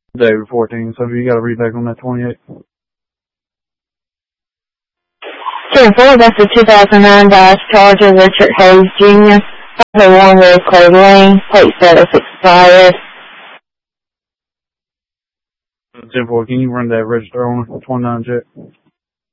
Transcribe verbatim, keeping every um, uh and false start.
David fourteen, so you got to read back on that twenty-eight. ten four, that's a two thousand nine Dodge Charger, Richard Hayes Junior five oh one Rose Clay Lane, plate status expired. ten four, can you run that register on twenty-nine check?